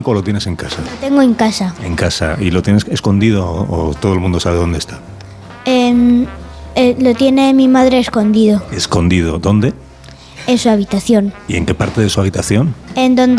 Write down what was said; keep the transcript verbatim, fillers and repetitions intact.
¿O lo tienes en casa? Lo tengo en casa. En casa. ¿Y lo tienes escondido o, o todo el mundo sabe dónde está? Eh, eh, lo tiene mi madre escondido. Escondido. ¿Dónde? En su habitación. ¿Y en qué parte de su habitación? En donde